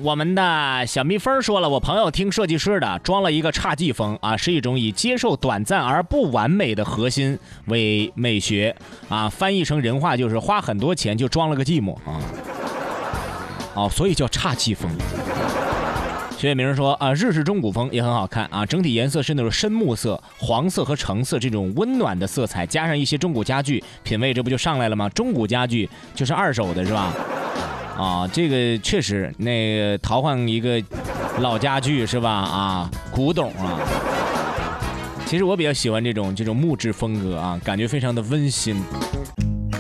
我们的小蜜蜂说了，我朋友听设计师的，装了一个侘寂风啊，是一种以接受短暂而不完美的核心为美学啊，翻译成人话就是花很多钱就装了个寂寞啊。哦，所以叫侘寂风。学明说啊，日式中古风也很好看啊，整体颜色是那种深木色、黄色和橙色这种温暖的色彩，加上一些中古家具，品味这不就上来了吗？中古家具就是二手的是吧？啊，这个确实，那个淘换一个老家具是吧？啊，古董啊。其实我比较喜欢这种木质风格啊，感觉非常的温馨。